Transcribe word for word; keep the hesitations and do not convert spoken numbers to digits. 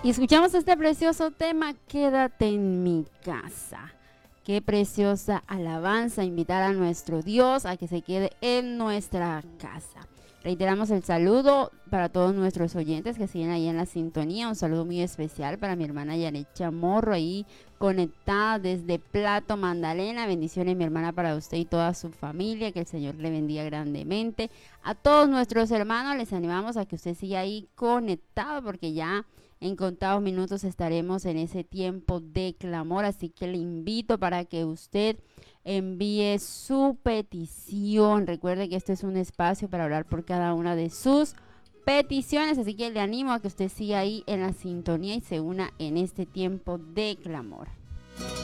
Y escuchamos este precioso tema, Quédate en mi casa. Qué preciosa alabanza, invitar a nuestro Dios a que se quede en nuestra casa. Reiteramos el saludo para todos nuestros oyentes que siguen ahí en la sintonía. Un saludo muy especial para mi hermana Yanet Chamorro, ahí conectada desde Plato, Magdalena. Bendiciones, mi hermana, para usted y toda su familia. Que el Señor le bendiga grandemente. A todos nuestros hermanos les animamos a que usted siga ahí conectado, porque ya en contados minutos estaremos en ese tiempo de clamor, así que le invito para que usted envíe su petición. Recuerde que este es un espacio para orar por cada una de sus peticiones, así que le animo a que usted siga ahí en la sintonía y se una en este tiempo de clamor.